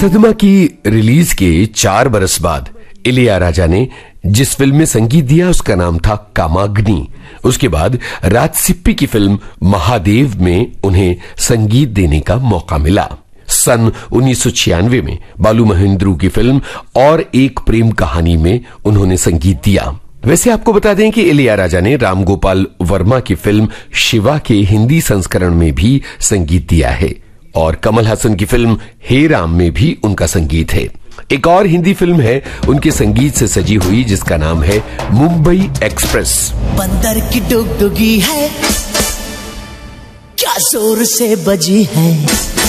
सदमा की रिलीज के 4 बरस बाद इलैयाराजा ने जिस फिल्म में संगीत दिया उसका नाम था कामाग्नि। उसके बाद राजसिप्पी की फिल्म महादेव में उन्हें संगीत देने का मौका मिला। सन 1996 में बालू महेंद्रू की फिल्म और एक प्रेम कहानी में उन्होंने संगीत दिया। वैसे आपको बता दें कि इलैयाराजा ने राम गोपाल वर्मा की फिल्म शिवा के हिंदी संस्करण में भी संगीत दिया है और कमल हसन की फिल्म हे राम में भी उनका संगीत है। एक और हिंदी फिल्म है उनके संगीत से सजी हुई जिसका नाम है मुंबई एक्सप्रेस। बंदर की डुगडुगी है क्या जोर से बजी है।